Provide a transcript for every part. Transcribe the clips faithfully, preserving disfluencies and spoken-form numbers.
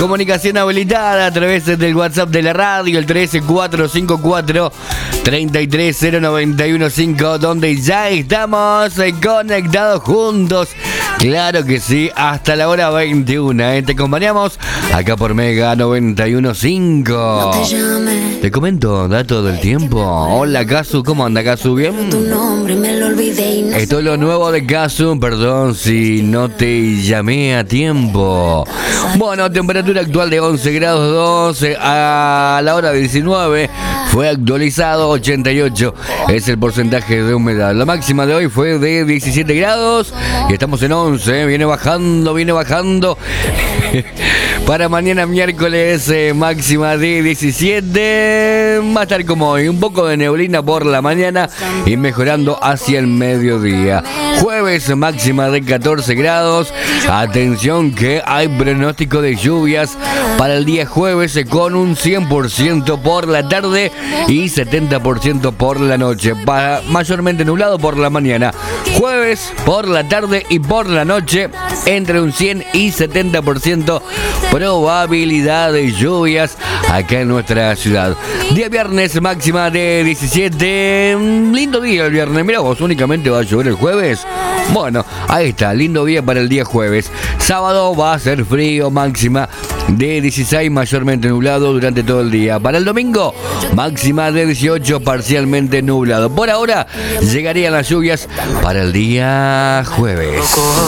Comunicación habilitada a través del WhatsApp de la radio, el trece cuatro cinco cuatro, treinta y tres cero noventa y uno cinco, donde ya estamos conectados juntos. Claro que sí, hasta la hora veintiuna. ¿eh? Te acompañamos acá por Mega noventa y uno punto cinco. Te comento datos del tiempo. Hola, Casu, ¿cómo anda, Casu? ¿Bien? Esto es lo nuevo de Casu. Perdón si no te llamé a tiempo. Bueno, temperatura actual de once grados doce. A la hora diecinueve fue actualizado ochenta y ocho. Es el porcentaje de humedad. La máxima de hoy fue de diecisiete grados. Y estamos en once. ¿eh? Viene bajando, viene bajando. Para mañana miércoles, eh, máxima de diecisiete. Va a estar como hoy, un poco de neblina por la mañana y mejorando hacia el mediodía. Jueves, máxima de catorce grados. Atención que hay pronóstico de lluvias para el día jueves eh, con un cien por ciento por la tarde y setenta por ciento por la noche. Pa- mayormente nublado por la mañana. Jueves por la tarde y por la noche entre un cien y setenta por ciento probabilidad de lluvias acá en nuestra ciudad. Día viernes, máxima de diecisiete. Lindo día el viernes. Mirá vos, únicamente va a llover el jueves. Bueno, ahí está, lindo día para el día jueves. Sábado va a ser frío, máxima de dieciséis, mayormente nublado durante todo el día. Para el domingo, máxima de dieciocho, parcialmente nublado. Por ahora, llegarían las lluvias para el día jueves.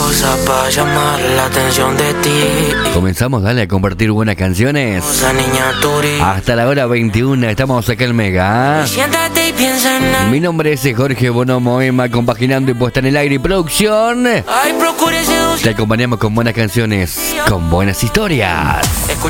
Comenzamos, dale, a compartir buenas canciones. Hasta la hora veintiuna, estamos acá en Mega. Mi nombre es Jorge Bonomo Emma, compaginando y puesta en el aire y producción. Te acompañamos con buenas canciones, con buenas historias.